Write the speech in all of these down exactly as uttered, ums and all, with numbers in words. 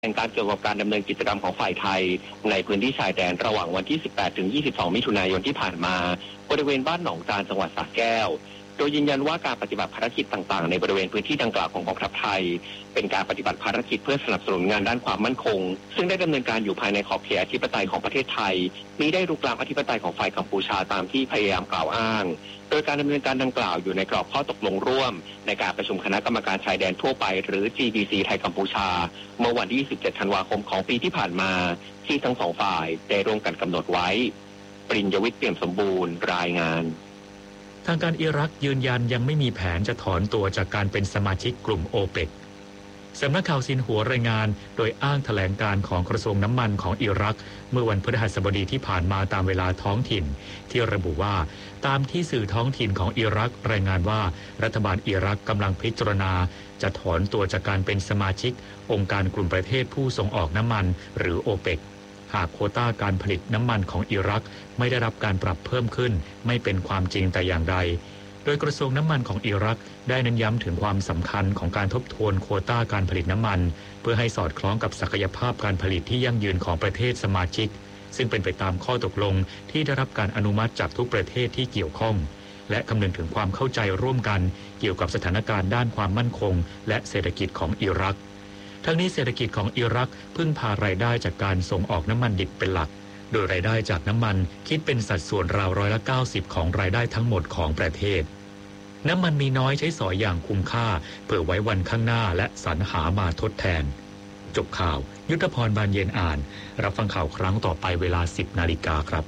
แห่งการเกี่ยวกับการดำเนินกิจกรรมของฝ่ายไทยในพื้นที่ชายแดนระหว่างวันที่สิบแปดถึงยี่สิบสองมิถุนายนที่ผ่านมาบริเวณบ้านหนองจานจังหวัดสระแก้วโดยยืนยันว่าการปฏิบัติภารกิจต่างๆในบริเวณพื้นที่ดังกล่าวของกองทัพไทยเป็นการปฏิบัติภารกิจเพื่อสนับสนุนงานด้านความมั่นคงซึ่งได้ดำเนินการอยู่ภายในขอบเขตอธิปไตยของประเทศไทยมิได้รุกรานอธิปไตยของฝ่ายกัมพูชาตามที่พยายามกล่าวอ้างโดยการดำเนินการดังกล่าวอยู่ในกรอบข้อตกลงร่วมในการประชุมคณะกรรมการชายแดนทั่วไปหรือ จี บี ซี ไทยกัมพูชาเมื่อวันที่ยี่สิบเจ็ดธันวาคมของปีที่ผ่านมาที่ทั้งสองฝ่ายได้ร่วมกันกำหนดไว้ปริญญวิทย์เปี่ยมสมบูรณ์รายงานทางการอิรักยืนยันยังไม่มีแผนจะถอนตัวจากการเป็นสมาชิกกลุ่มโอเปกสำนักข่าวซินหัวรายงานโดยอ้างแถลงการของกระทรวงน้ำมันของอิรักเมื่อวันพฤหัสบดีที่ผ่านมาตามเวลาท้องถิ่นที่ระบุว่าตามที่สื่อท้องถิ่นของอิรักรายงานว่ารัฐบาลอิรักกำลังพิจารณาจะถอนตัวจากการเป็นสมาชิกองค์การกลุ่มประเทศผู้ส่งออกน้ำมันหรือโอเปกหากโควต้าการผลิตน้ำมันของอิรักไม่ได้รับการปรับเพิ่มขึ้นไม่เป็นความจริงแต่อย่างใดโดยกระทรวงน้ำมันของอิรักได้เน้นย้ำถึงความสำคัญของการทบทวนโควต้าการผลิตน้ำมันเพื่อให้สอดคล้องกับศักยภาพการผลิตที่ยั่งยืนของประเทศสมาชิกซึ่งเป็นไปตามข้อตกลงที่ได้รับการอนุมัติจากทุกประเทศที่เกี่ยวข้องและคำนึงถึงความเข้าใจร่วมกันเกี่ยวกับสถานการณ์ด้านความมั่นคงและเศรษฐกิจของอิรักทั้งนี้เศรษฐกิจของอิรักพึ่งพารายได้จากการส่งออกน้ำมันดิบเป็นหลักโดยรายได้จากน้ำมันคิดเป็นสัดส่วนราวร้อยละเก้าสิบของรายได้ทั้งหมดของประเทศน้ำมันมีน้อยใช้สอยอย่างคุ้มค่าเพื่อไว้วันข้างหน้าและสรรหามาทดแทนจบข่าวยุทธพรบานเย็นอ่านรับฟังข่าวครั้งต่อไปเวลา สิบนาฬิกาครับ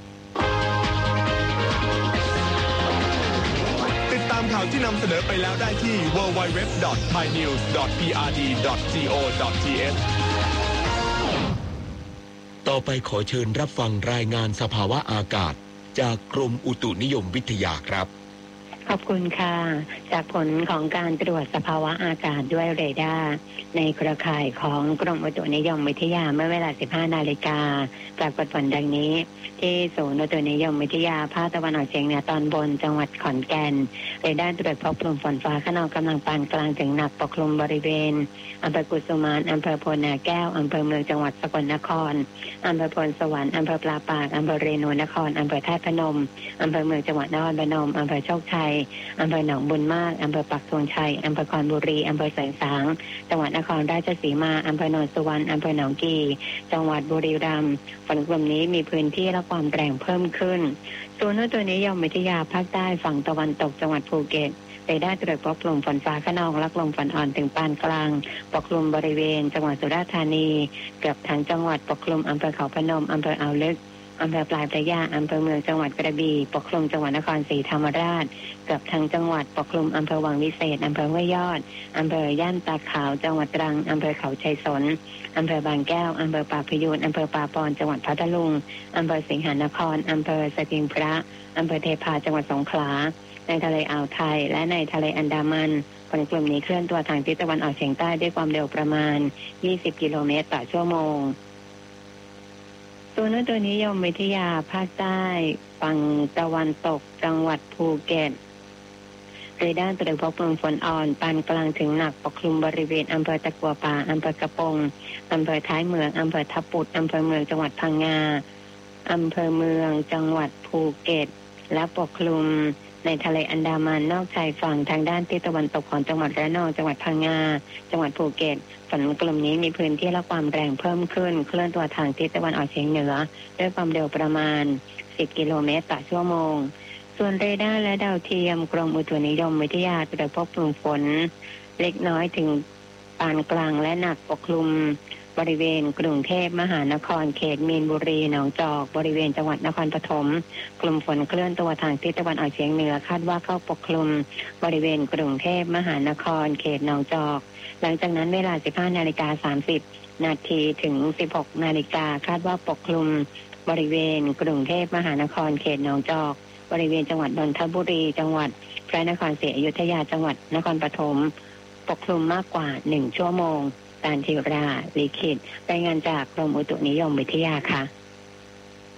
ติดตามข่าวที่นำเสนอไปแล้วได้ที่ ดับเบิลยู ดับเบิลยู ดับเบิลยู ดอท ไทยนิวส์ ดอท พี อาร์ ดี ดอท ซี โอ ดอท ที เอชต่อไปขอเชิญรับฟังรายงานสภาวะอากาศจากกรมอุตุนิยมวิทยาครับขอบคุณค่ะจากผลของการตรวจสภาวะอากาศด้วยเรดาร์ในเครือข่ายของกรมอุตุนิยมวิทยาเมื่อเวลา สิบห้านาฬิกาปรากฏผลดังนี้ที่ศูนย์อุตุนิยมวิทยาภาคตะวันออกเฉียงเหนือตอนบนจังหวัดขอนแก่นเรดาร์ตรวจพบกลุ่มฝนฟ้าคะนองกำลังปานกลางถึงหนักปกคลุมบริเวณอำเภอกุสุมานอำเภอโพนาแก้วอำเภอเมืองจังหวัดสกลนครอำเภอพลสวรรค์อำเภอปลาปากอำเภอเรนูนครอำเภอท่าพนมอำเภอเมืองจังหวัดนครพนมอำเภอโชคชัยอำเภอหนองบุญมากอำเภอปักธงชัยอำเภอคอนบุรีอำเภอแสงสางจังหวัดนครราชสีมาอำเภอโนนสุวรรณอำเภอหนองกีจังหวัดบุรีรัมย์ฝนกลุ่มนี้มีพื้นที่และความแรงเพิ่มขึ้นศูนย์อุตุนิยมวิทยาภาคใต้ฝั่งตะวันตกจังหวัดภูเก็ตเรดาร์ตรวจพบกลุ่มฝนฟ้าคะนองและลมฝนอ่อนถึงปานกลางปกคลุมบริเวณจังหวัดสุราษฎร์ธานีเกือบทั้งจังหวัดปกคลุมอำเภอเขาพนมอำเภออ่าวลึกอำเภอปลายพระยาอำเภอเมืองจังหวัดกระบี่ปกคลุมจังหวัดนครศรีธรรมราชเกือบทั้งจังหวัดปกคลุมอำเภอวังวิเศษอำเภอห้วยยอดอำเภอย่านตาขาวจังหวัดตรังอำเภอเขาชัยสนอำเภอบางแก้วอำเภอป่าพยูนอำเภอป่าปอนจังหวัดพัทลุงอำเภอสิงหนครอำเภอสถิงพระอำเภอเทพาจังหวัดสงขลาในทะเลอ่าวไทยและในทะเลอันดามันฝนกลุ่มนี้เคลื่อนตัวทางทิศตะวันออกเฉียงใต้ด้วยความเร็วประมาณยี่สิบกิโลเมตรต่อชั่วโมงศูนย์อุตุนิยมวิทยาภาคใต้ฝั่งตะวันตกจังหวัดภูเก็ตเรดาร์ตรวจพบกลุ่มฝนอ่อนปานกลางถึงหนักปกคลุมบริเวณอำเภอตะกัวป่าอำเภอกระปงอำเภอท้ายเมืองอำเภอทับปุดอำเภอเมืองจังหวัดพังงาอำเภอเมืองจังหวัดภูเก็ตและปกคลุมในทะเลอันดามันนอกชายฝั่งทางด้านทิศตะวันตกของจังหวัดระนองจังหวัดพังงาจังหวัดภูเก็ตฝนกลุ่มนี้มีพื้นที่และความแรงเพิ่มขึ้นเคลื่อนตัวทางทิศตะวันออกเฉียงเหนือด้วยความเร็วประมาณสิบกิโลเมตรต่อชั่วโมงส่วนเรดาร์และดาวเทียมกรมอุตุนิยมวิทยาตรวจพบกลุ่มฝนเล็กน้อยถึงปานกลางและหนักปกคลุมบริเวณกรุงเทพมหานครเขตมีนบุรีหนองจอกบริเวณจังหวัดนครปฐมกลุ่มฝนเคลื่อนตัวทางทิศตะวันออกเฉียงเหนือคาดว่าเข้าปกคลุมบริเวณกรุงเทพมหานครเขตหนองจอกหลังจากนั้นเวลา สิบห้านาฬิกาสามสิบนาทีถึง สิบหกนาฬิกาคาดว่าปกคลุมบริเวณกรุงเทพมหานครเขตหนองจอกบริเวณจังหวัดนนทบุรีจังหวัดพระนครศรีอยุธยาจังหวัดนครปฐมปกคลุมมากกว่าหนึ่งชั่วโมงการธีราลิขิตรายงานจากกรมอุตุนิยมวิทยาค่ะ